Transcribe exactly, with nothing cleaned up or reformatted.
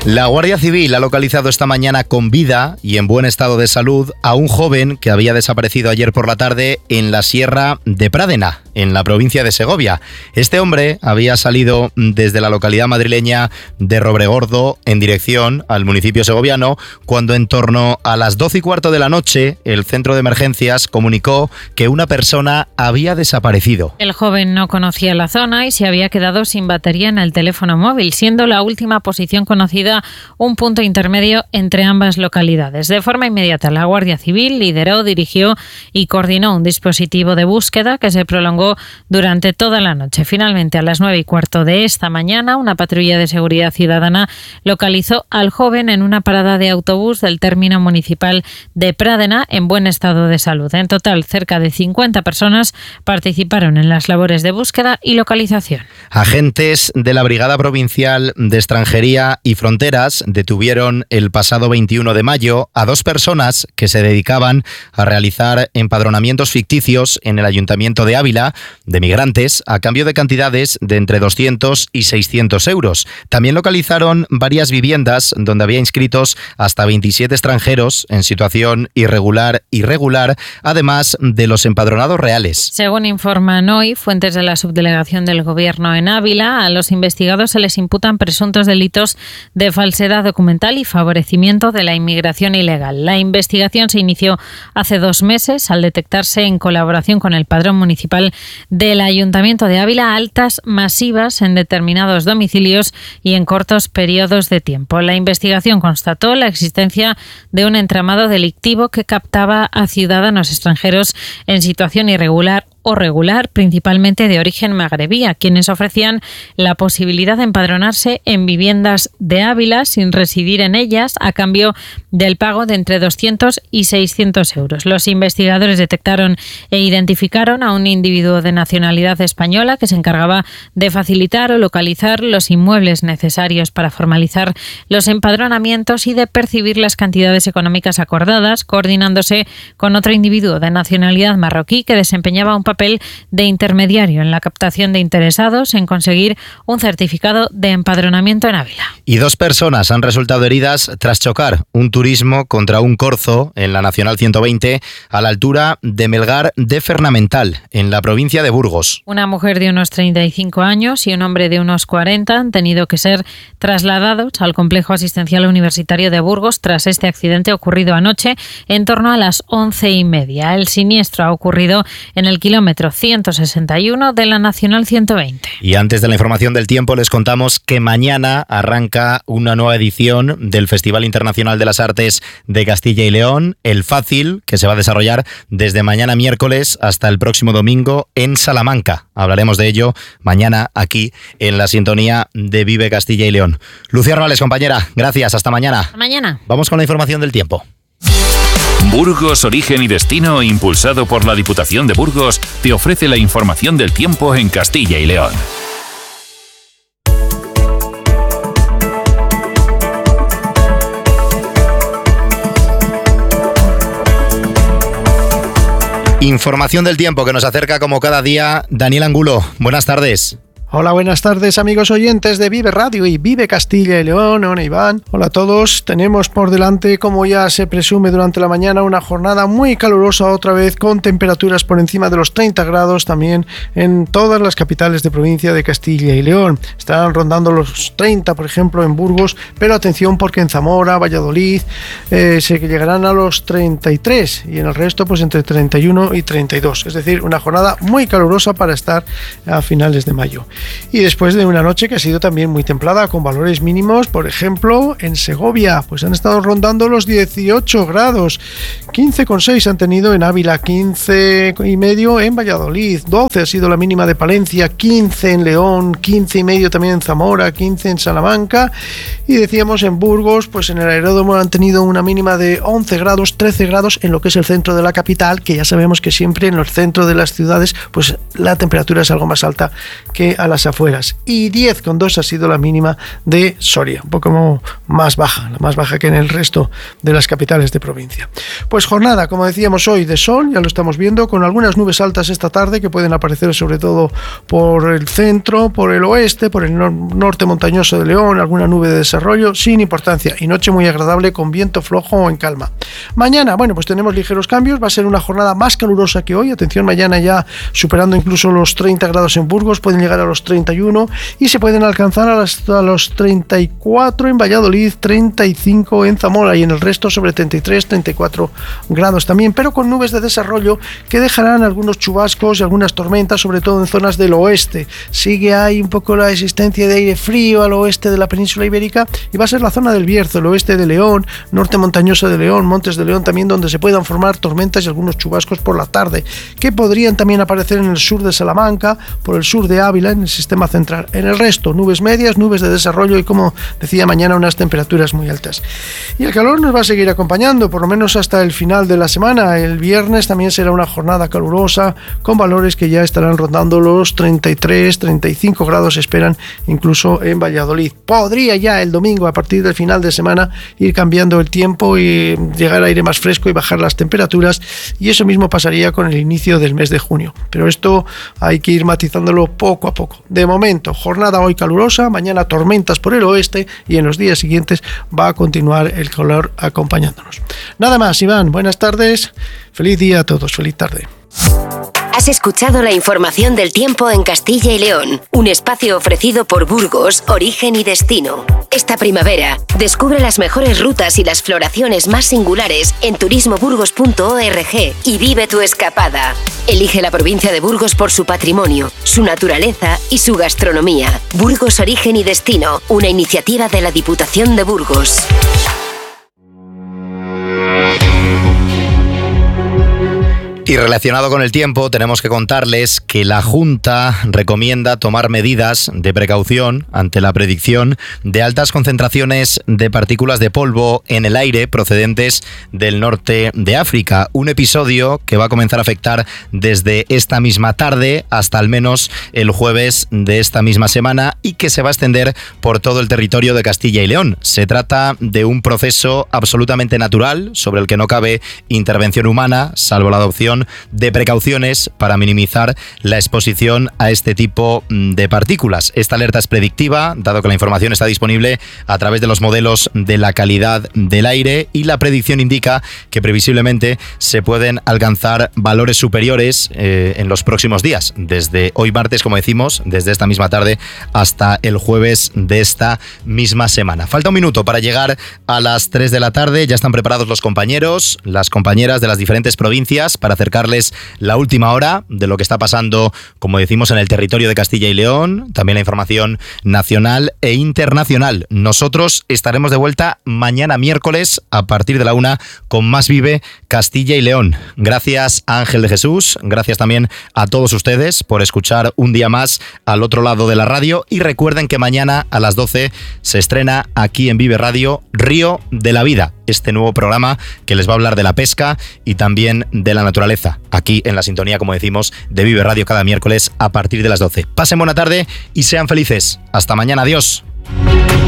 La Guardia Civil ha localizado esta mañana con vida y en buen estado de salud a un joven que había desaparecido ayer por la tarde en la Sierra de Pradena, en la provincia de Segovia. Este hombre había salido desde la localidad madrileña de Robregordo en dirección al municipio segoviano cuando en torno a las doce y cuarto de la noche el centro de emergencias comunicó que una persona había desaparecido. El joven no conocía la zona y se había quedado sin batería en el teléfono móvil, siendo la última posición conocida un punto intermedio entre ambas localidades. De forma inmediata, la Guardia Civil lideró, dirigió y coordinó un dispositivo de búsqueda que se prolongó durante toda la noche. Finalmente, a las nueve y cuarto de esta mañana, una patrulla de seguridad ciudadana localizó al joven en una parada de autobús del término municipal de Pradena en buen estado de salud. En total, cerca de cincuenta personas participaron en las labores de búsqueda y localización. Agentes de la Brigada Provincial de Extranjería y Fronteras detuvieron el pasado veintiuno de mayo a dos personas que se dedicaban a realizar empadronamientos ficticios en el Ayuntamiento de Ávila de migrantes a cambio de cantidades de entre doscientos y seiscientos euros. También localizaron varias viviendas donde había inscritos hasta veintisiete extranjeros en situación irregular y regular, además de los empadronados reales. Según informan hoy fuentes de la subdelegación del Gobierno en Ávila, a los investigados se les imputan presuntos delitos de falsedad documental y favorecimiento de la inmigración ilegal. La investigación se inició hace dos meses al detectarse en colaboración con el Padrón Municipal del Ayuntamiento de Ávila altas masivas en determinados domicilios y en cortos periodos de tiempo. La investigación constató la existencia de un entramado delictivo que captaba a ciudadanos extranjeros en situación irregular o regular, principalmente de origen magrebí, a quienes ofrecían la posibilidad de empadronarse en viviendas de Ávila sin residir en ellas a cambio del pago de entre doscientos y seiscientos euros. Los investigadores detectaron e identificaron a un individuo de nacionalidad española que se encargaba de facilitar o localizar los inmuebles necesarios para formalizar los empadronamientos y de percibir las cantidades económicas acordadas, coordinándose con otro individuo de nacionalidad marroquí que desempeñaba un papel papel de intermediario en la captación de interesados en conseguir un certificado de empadronamiento en Ávila. Y dos personas han resultado heridas tras chocar un turismo contra un corzo en la Nacional ciento veinte a la altura de Melgar de Fernamental, en la provincia de Burgos. Una mujer de unos treinta y cinco años y un hombre de unos cuarenta han tenido que ser trasladados al complejo asistencial universitario de Burgos tras este accidente ocurrido anoche en torno a las once y media. El siniestro ha ocurrido en el kilómetro ciento sesenta y uno de la Nacional ciento veinte. Y antes de la información del tiempo les contamos que mañana arranca una nueva edición del Festival Internacional de las Artes de Castilla y León, El Fácil, que se va a desarrollar desde mañana miércoles hasta el próximo domingo en Salamanca. Hablaremos de ello mañana aquí en la sintonía de Vive Castilla y León. Lucía Rales, compañera, gracias, hasta mañana. Hasta mañana. Vamos con la información del tiempo. Burgos, origen y destino, impulsado por la Diputación de Burgos, te ofrece la información del tiempo en Castilla y León. Información del tiempo que nos acerca como cada día Daniel Angulo. Buenas tardes. Hola, buenas tardes amigos oyentes de Vive Radio y Vive Castilla y León. Hola Iván, hola a todos. Tenemos por delante, como ya se presume durante la mañana, una jornada muy calurosa otra vez con temperaturas por encima de los treinta grados también en todas las capitales de provincia de Castilla y León. Están rondando los treinta, por ejemplo, en Burgos, pero atención porque en Zamora, Valladolid eh, se llegarán a los treinta y tres y en el resto pues entre treinta y uno y treinta y dos. Es decir, una jornada muy calurosa para estar a finales de mayo. Y después de una noche que ha sido también muy templada, con valores mínimos, por ejemplo, en Segovia, pues han estado rondando los dieciocho grados, quince coma seis han tenido en Ávila, quince y medio en Valladolid, doce ha sido la mínima de Palencia, quince en León, quince y medio también en Zamora, quince en Salamanca, y decíamos en Burgos, pues en el aeródromo han tenido una mínima de once grados, trece grados en lo que es el centro de la capital, que ya sabemos que siempre en los centros de las ciudades, pues la temperatura es algo más alta que a las afueras. Y diez coma dos ha sido la mínima de Soria, un poco más baja, la más baja que en el resto de las capitales de provincia. Pues jornada, como decíamos hoy, de sol, ya lo estamos viendo, con algunas nubes altas esta tarde que pueden aparecer sobre todo por el centro, por el oeste, por el nor- norte montañoso de León, alguna nube de desarrollo, sin importancia, y noche muy agradable con viento flojo o en calma. Mañana, bueno, pues tenemos ligeros cambios, va a ser una jornada más calurosa que hoy, atención, mañana ya superando incluso los treinta grados en Burgos, pueden llegar a los treinta y uno y se pueden alcanzar hasta los treinta y cuatro en Valladolid, treinta y cinco en Zamora y en el resto sobre treinta y tres, treinta y cuatro grados también, pero con nubes de desarrollo que dejarán algunos chubascos y algunas tormentas, sobre todo en zonas del oeste. Sigue ahí un poco la existencia de aire frío al oeste de la península ibérica y va a ser la zona del Bierzo, el oeste de León, norte montañoso de León, Montes de León también, donde se puedan formar tormentas y algunos chubascos por la tarde, que podrían también aparecer en el sur de Salamanca, por el sur de Ávila, en el sistema central. En el resto, nubes medias, nubes de desarrollo y, como decía, mañana unas temperaturas muy altas. Y el calor nos va a seguir acompañando, por lo menos hasta el final de la semana. El viernes también será una jornada calurosa, con valores que ya estarán rondando los treinta y tres, treinta y cinco grados, esperan incluso en Valladolid. Podría ya el domingo, a partir del final de semana, ir cambiando el tiempo y llegar aire más fresco y bajar las temperaturas, y eso mismo pasaría con el inicio del mes de junio. Pero esto hay que ir matizándolo poco a poco. De momento, jornada hoy calurosa, mañana tormentas por el oeste y en los días siguientes va a continuar el calor acompañándonos. Nada más, Iván, buenas tardes, feliz día a todos, feliz tarde. Has escuchado la información del tiempo en Castilla y León, un espacio ofrecido por Burgos, Origen y Destino. Esta primavera, descubre las mejores rutas y las floraciones más singulares en turismo burgos punto org y vive tu escapada. Elige la provincia de Burgos por su patrimonio, su naturaleza y su gastronomía. Burgos, Origen y Destino, una iniciativa de la Diputación de Burgos. Y relacionado con el tiempo, tenemos que contarles que la Junta recomienda tomar medidas de precaución ante la predicción de altas concentraciones de partículas de polvo en el aire procedentes del norte de África. Un episodio que va a comenzar a afectar desde esta misma tarde hasta al menos el jueves de esta misma semana y que se va a extender por todo el territorio de Castilla y León. Se trata de un proceso absolutamente natural sobre el que no cabe intervención humana, salvo la adopción de precauciones para minimizar la exposición a este tipo de partículas. Esta alerta es predictiva, dado que la información está disponible a través de los modelos de la calidad del aire, y la predicción indica que previsiblemente se pueden alcanzar valores superiores eh, en los próximos días, desde hoy martes, como decimos, desde esta misma tarde hasta el jueves de esta misma semana. Falta un minuto para llegar a las tres de la tarde, ya están preparados los compañeros, las compañeras de las diferentes provincias para hacer acercarles la última hora de lo que está pasando, como decimos, en el territorio de Castilla y León, también la información nacional e internacional. Nosotros estaremos de vuelta mañana miércoles a partir de la una con más Vive Castilla y León. Gracias a Ángel de Jesús, gracias también a todos ustedes por escuchar un día más al otro lado de la radio, y recuerden que mañana a las doce se estrena aquí en Vive Radio Río de la Vida, este nuevo programa que les va a hablar de la pesca y también de la naturaleza, aquí en la sintonía, como decimos, de Vive Radio cada miércoles a partir de las doce. Pasen buena tarde y sean felices. Hasta mañana, adiós.